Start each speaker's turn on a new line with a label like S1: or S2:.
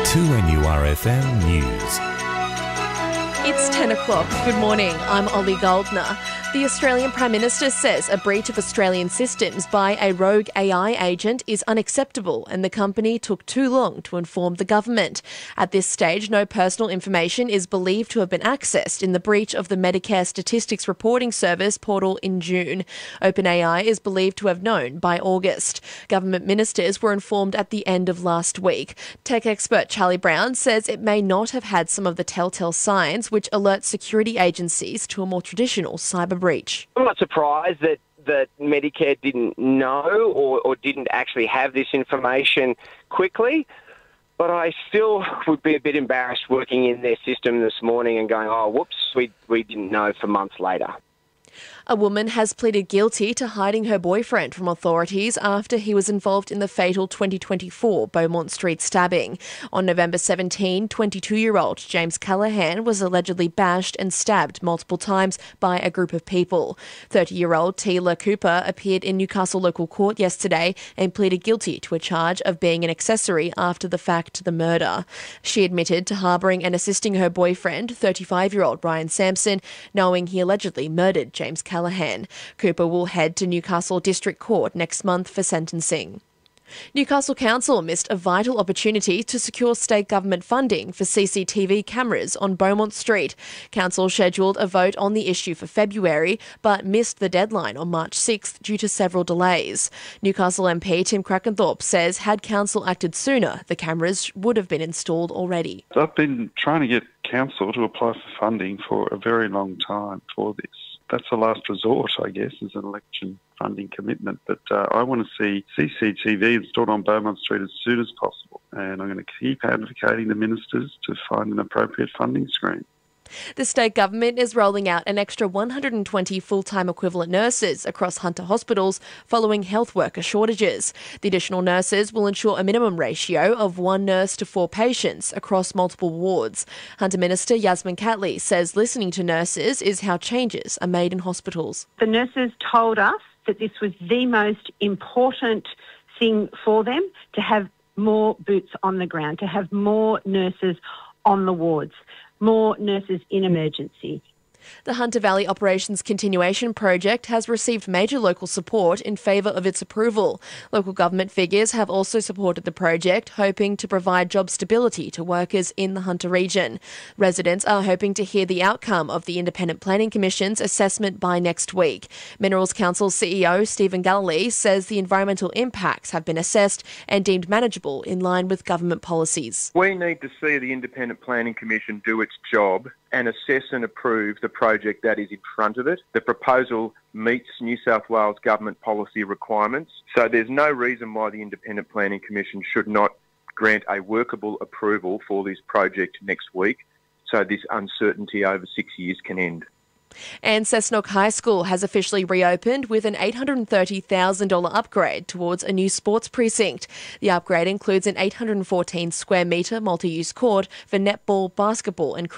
S1: 2NURFM News.
S2: It's 10 o'clock. Good morning. I'm Ollie Goldner. The Australian Prime Minister says a breach of Australian systems by a rogue AI agent is unacceptable and the company took too long to inform the government. At this stage, no personal information is believed to have been accessed in the breach of the Medicare Statistics Reporting Service portal in June. OpenAI is believed to have known by August. Government ministers were informed at the end of last week. Tech expert Charlie Brown says it may not have had some of the telltale signs which alert security agencies to a more traditional cyber breach.
S3: I'm not surprised that Medicare didn't know or didn't actually have this information quickly, but I still would be a bit embarrassed working in their system this morning and going, oh, whoops, we didn't know for months later.
S2: A woman has pleaded guilty to hiding her boyfriend from authorities after he was involved in the fatal 2024 Beaumont Street stabbing. On November 17, 22-year-old James Callaghan was allegedly bashed and stabbed multiple times by a group of people. 30-year-old Tila Cooper appeared in Newcastle local court yesterday and pleaded guilty to a charge of being an accessory after the fact to the murder. She admitted to harbouring and assisting her boyfriend, 35-year-old Ryan Sampson, knowing he allegedly murdered James Callaghan. Cooper will head to Newcastle District Court next month for sentencing. Newcastle Council missed a vital opportunity to secure state government funding for CCTV cameras on Beaumont Street. Council scheduled a vote on the issue for February, but missed the deadline on March 6th due to several delays. Newcastle MP Tim Crackenthorpe says had Council acted sooner, the cameras would have been installed already.
S4: I've been trying to get Council to apply for funding for a very long time for this. That's a last resort, I guess, as an election funding commitment. But I want to see CCTV installed on Beaumont Street as soon as possible. And I'm going to keep advocating the ministers to find an appropriate funding stream.
S2: The state government is rolling out an extra 120 full-time equivalent nurses across Hunter hospitals following health worker shortages. The additional nurses will ensure a minimum ratio of 1 nurse to 4 patients across multiple wards. Hunter Minister Yasmin Catley says listening to nurses is how changes are made in hospitals.
S5: The nurses told us that this was the most important thing for them, to have more boots on the ground, to have more nurses on the wards, more nurses in emergency. The
S2: Hunter Valley Operations Continuation Project has received major local support in favour of its approval. Local government figures have also supported the project, hoping to provide job stability to workers in the Hunter region. Residents are hoping to hear the outcome of the Independent Planning Commission's assessment by next week. Minerals Council CEO Stephen Galilee says the environmental impacts have been assessed and deemed manageable in line with government policies.
S6: We need to see the Independent Planning Commission do its job and assess and approve the project that is in front of it. The proposal meets New South Wales government policy requirements, so there's no reason why the Independent Planning Commission should not grant a workable approval for this project next week, so this uncertainty over 6 years can end.
S2: And Cessnock High School has officially reopened with an $830,000 upgrade towards a new sports precinct. The upgrade includes an 814 square metre multi-use court for netball, basketball and